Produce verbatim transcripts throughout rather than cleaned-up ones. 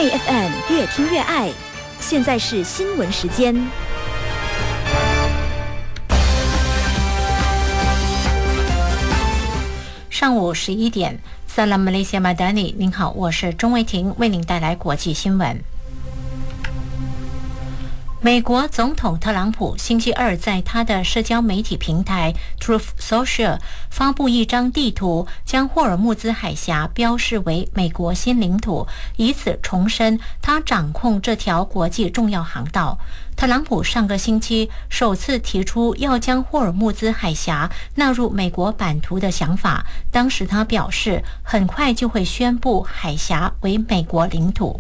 爱 F M 越听越爱，现在是新闻时间。 上午十一点，萨拉马雷西亚马达尼，您好，我是钟卫婷，为您带来国际新闻。美国总统特朗普星期二在他的社交媒体平台 Truth Social 发布一张地图，将霍尔木兹海峡标示为美国新领土，以此重申他掌控这条国际重要航道。特朗普上个星期首次提出要将霍尔木兹海峡纳入美国版图的想法，当时他表示很快就会宣布海峡为美国领土。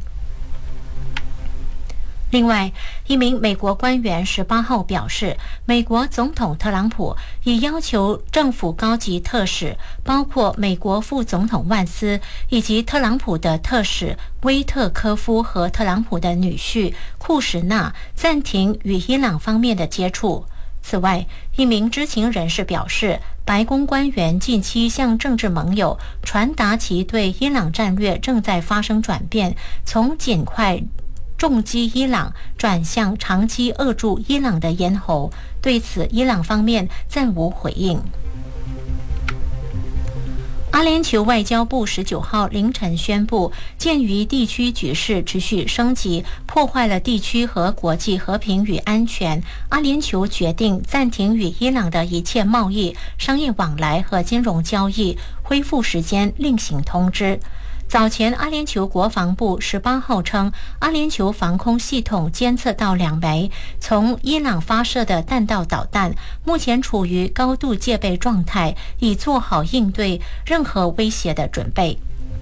另外，一名美国官员十八号表示，美国总统特朗普已要求政府高级特使，包括美国副总统万斯以及特朗普的特使威特科夫和特朗普的女婿库什纳暂停与伊朗方面的接触。此外，一名知情人士表示，白宫官员近期向政治盟友传达其对伊朗战略正在发生转变，从尽快重击伊朗转向长期扼住伊朗的咽喉。对此，伊朗方面暂无回应。阿联酋外交部十九号凌晨宣布，鉴于地区局势持续升级，破坏了地区和国际和平与安全，阿联酋决定暂停与伊朗的一切贸易、商业往来和金融交易，恢复时间另行通知。早前，阿联酋国防部十八号称，阿联酋防空系统监测到两枚从伊朗发射的弹道导弹，目前处于高度戒备状态，已做好应对任何威胁的准备。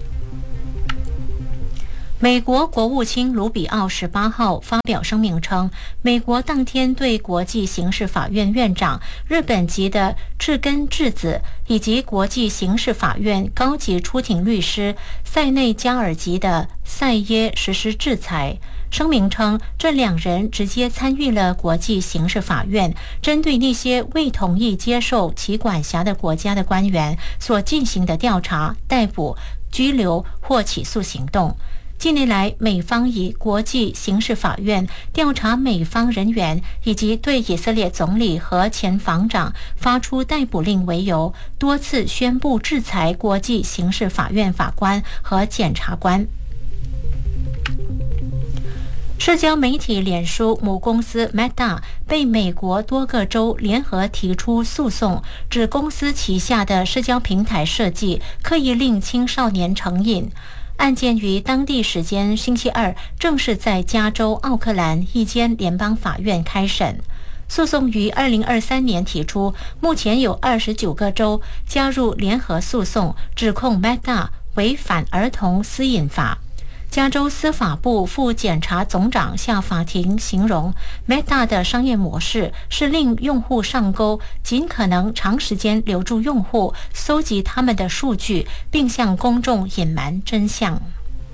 美国国务卿卢比奥十八号发表声明称，美国当天对国际刑事法院院长日本籍的赤根智子以及国际刑事法院高级出庭律师塞内加尔籍的塞耶实施制裁。声明称，这两人直接参与了国际刑事法院针对那些未同意接受其管辖的国家的官员所进行的调查、逮捕、拘留或起诉行动。近年来，美方以国际刑事法院调查美方人员以及对以色列总理和前防长发出逮捕令为由，多次宣布制裁国际刑事法院法官和检察官。社交媒体脸书母公司 Meta 被美国多个州联合提出诉讼，指公司旗下的社交平台设计刻意令青少年成瘾。案件于当地时间星期二正式在加州奥克兰一间联邦法院开审。诉讼于二零二三年提出，目前有二十九个州加入联合诉讼，指控 Meta 违反儿童私隐法。加州司法部副检察总长向法庭形容 Meta 的商业模式是令用户上钩，尽可能长时间留住用户，搜集他们的数据，并向公众隐瞒真相。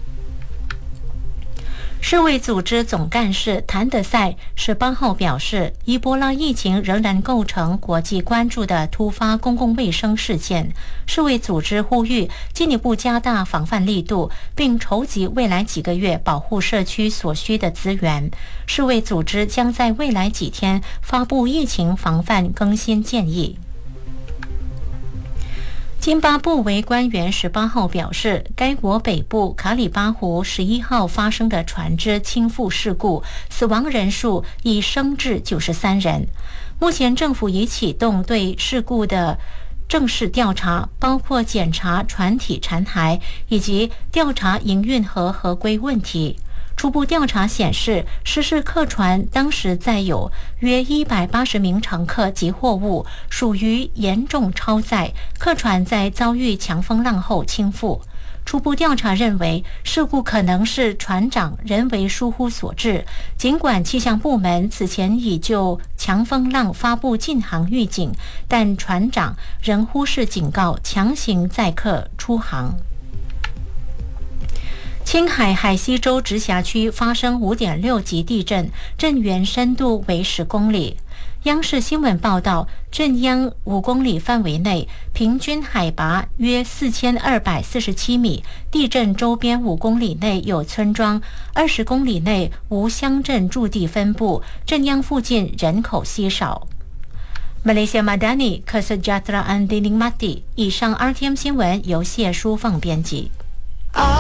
世卫组织总干事谭德赛十八号表示，伊波拉疫情仍然构成国际关注的突发公共卫生事件。世卫组织呼吁进一步加大防范力度，并筹集未来几个月保护社区所需的资源。世卫组织将在未来几天发布疫情防范更新建议。津巴布韦官员十八号表示，该国北部卡里巴湖十一号发生的船只倾覆事故，死亡人数已升至九十三人。目前政府已启动对事故的正式调查，包括检查船体残骸以及调查营运和合规问题。初步调查显示，失事客船当时载有约一百八十名乘客及货物，属于严重超载。客船在遭遇强风浪后倾覆。初步调查认为，事故可能是船长人为疏忽所致。尽管气象部门此前已就强风浪发布禁航预警，但船长仍忽视警告，强行载客出航。青海海西州直辖区发生 五点六 级地震，震源深度为十公里。 央视新闻报道，震央五公里范围内，平均海拔约四千二百四十七米，地震周边五公里内有村庄，二十公里内无乡镇驻地分布，震央附近人口稀少。Malaysia Madani Kesejahteraan Dinikmati。以上 R T M 新闻由谢淑凤编辑。